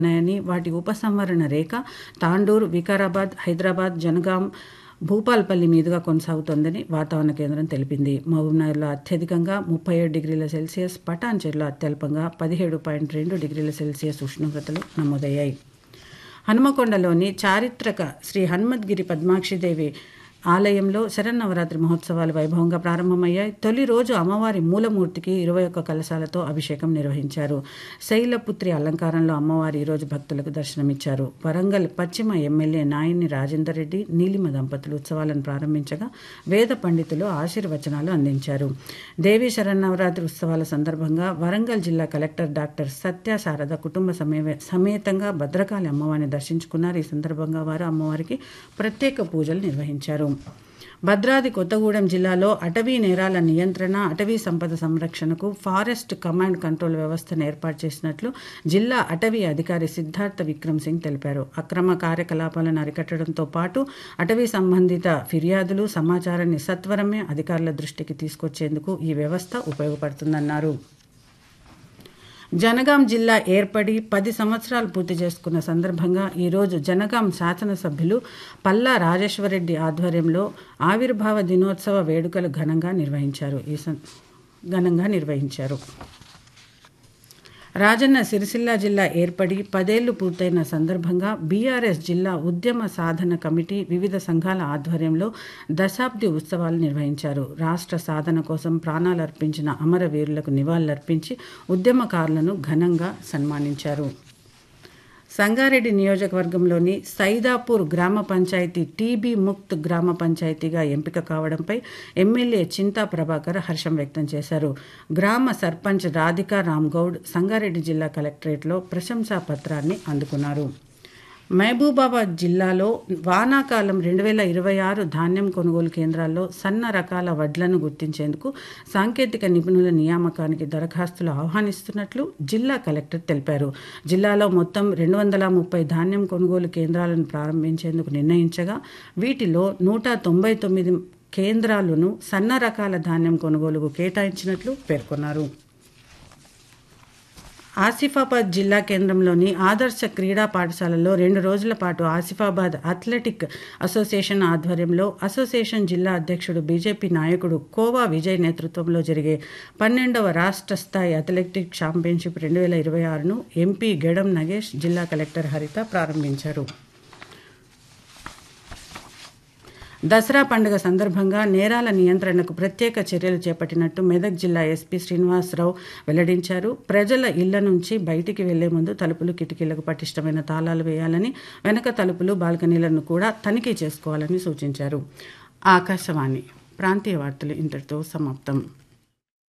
ఉన్నాయని, వాటి ఉపసంహరణ రేఖ తాండూర్, వికారాబాద్, హైదరాబాద్, జనగాం, భూపాల్పల్లి మీదుగా కొనసాగుతోందని వాతావరణ కేంద్రం తెలిపింది. మహబూబ్నగర్లో అత్యధికంగా 37°C, పటాన్చెరులో అత్యల్పంగా 17.2°C ఉష్ణోగ్రతలు నమోదయ్యాయి. హనుమకొండలోని చారిత్రక శ్రీ హనుమద్గిరి పద్మాక్షిదేవి ఆలయంలో శరన్నవరాత్రి మహోత్సవాలు వైభవంగా ప్రారంభమయ్యాయి. తొలి రోజు అమ్మవారి మూలమూర్తికి 21 కలశాలతో అభిషేకం నిర్వహించారు. శైలపుత్రి అలంకారంలో అమ్మవారి ఈరోజు భక్తులకు దర్శనమిచ్చారు. వరంగల్ పశ్చిమ ఎమ్మెల్యే నాయని రాజేందర్ రెడ్డి, నీలిమ దంపతులు ఉత్సవాలను ప్రారంభించగా వేద పండితులు ఆశీర్వచనాలు అందించారు. దేవీ శరన్నవరాత్రి ఉత్సవాల సందర్భంగా వరంగల్ జిల్లా కలెక్టర్ డాక్టర్ సత్యశారద కుటుంబ సమేతంగా భద్రకాళి అమ్మవారిని దర్శించుకున్నారు. ఈ సందర్భంగా వారు అమ్మవారికి ప్రత్యేక పూజలు నిర్వహించారు. భద్రాద్రి కొత్తగూడెం జిల్లాలో అటవీ నేరాల నియంత్రణ, అటవీ సంపద సంరక్షణకు ఫారెస్ట్ కమాండ్ కంట్రోల్ వ్యవస్థను ఏర్పాటు చేసినట్లు జిల్లా అటవీ అధికారి సిద్ధార్థ విక్రమ్ సింగ్ తెలిపారు. అక్రమ కార్యకలాపాలను అరికట్టడంతో పాటు అటవీ సంబంధిత ఫిర్యాదులు, సమాచారాన్ని సత్వరమే అధికారుల దృష్టికి తీసుకొచ్చేందుకు ఈ వ్యవస్థ ఉపయోగపడుతుందన్నారు. జనగాం జిల్లా ఏర్పడి 10 సంవత్సరాలు పూర్తి చేసుకున్న సందర్భంగా ఈరోజు జనగాం శాసనసభ్యులు పల్లా రాజేశ్వరరెడ్డి ఆధ్వర్యంలో ఆవిర్భావ దినోత్సవ వేడుకలు ఘనంగా నిర్వహించారు. రాజన్న సిరిసిల్ల జిల్లా ఏర్పడి 10 ఏళ్లు పూర్తయిన సందర్భంగా బీఆర్ఎస్ జిల్లా ఉద్యమ సాధన కమిటీ వివిధ సంఘాల ఆధ్వర్యంలో దశాబ్ది ఉత్సవాలు నిర్వహించారు. రాష్ట్ర సాధన కోసం ప్రాణాలు అర్పించిన అమరవీరులకు నివాళులర్పించి ఉద్యమకారులను ఘనంగా సన్మానించారు. సంగారెడ్డి నియోజకవర్గంలోని సైదాపూర్ గ్రామ పంచాయతీ టీబీ ముక్త్ గ్రామ పంచాయతీగా ఎంపిక కావడంపై ఎమ్మెల్యే చింతా ప్రభాకర్ హర్షం వ్యక్తం చేశారు. గ్రామ సర్పంచ్ రాధికా రామ్గౌడ్ సంగారెడ్డి జిల్లా కలెక్టరేట్లో ప్రశంసా పత్రాన్ని అందుకున్నారు. మహబూబాబాద్ జిల్లాలో వానాకాలం 2026 ధాన్యం కొనుగోలు కేంద్రాల్లో సన్న రకాల వడ్లను గుర్తించేందుకు సాంకేతిక నిపుణుల నియామకానికి దరఖాస్తులు ఆహ్వానిస్తున్నట్లు జిల్లా కలెక్టర్ తెలిపారు. జిల్లాలో మొత్తం 230 ధాన్యం కొనుగోలు కేంద్రాలను ప్రారంభించేందుకు నిర్ణయించగా వీటిలో 199 కేంద్రాలను సన్న రకాల ధాన్యం కొనుగోలుకు కేటాయించినట్లు పేర్కొన్నారు. ఆసిఫాబాద్ జిల్లా కేంద్రంలోని ఆదర్శ క్రీడా పాఠశాలలో 2 రోజుల పాటు ఆసిఫాబాద్ అథ్లెటిక్ అసోసియేషన్ ఆధ్వర్యంలో అసోసియేషన్ జిల్లా అధ్యక్షుడు బీజేపీ నాయకుడు కోవా విజయ్ నేతృత్వంలో జరిగే 12వ రాష్ట్ర స్థాయి అథ్లెటిక్ ఛాంపియన్షిప్ 2026ను ఎంపీ గెడం నగేష్, జిల్లా కలెక్టర్ హరిత ప్రారంభించారు. దసరా పండుగ సందర్భంగా నేరాల నియంత్రణకు ప్రత్యేక చర్యలు చేపట్టినట్టు మెదక్ జిల్లా ఎస్పీ శ్రీనివాసరావు వెల్లడించారు. ప్రజల ఇళ్ల నుంచి బయటికి వెళ్లే ముందు తలుపులు, కిటికీలకు పటిష్టమైన తాళాలు వేయాలని, వెనక తలుపులు, బాల్కనీలను కూడా తనిఖీ చేసుకోవాలని సూచించారు. ఆకాశవాణి ప్రాంతీయ వార్తలు ఇంతటితో సమాప్తం.